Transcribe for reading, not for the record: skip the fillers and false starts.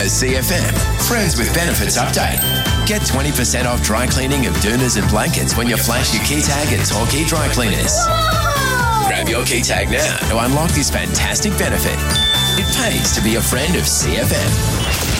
CFM. Friends with Benefits update. Get 20% off dry cleaning of doonas and blankets when you flash your key tag at Torquay Dry Cleaners. Whoa! Grab your key tag now to unlock this fantastic benefit. It pays to be a friend of CFM.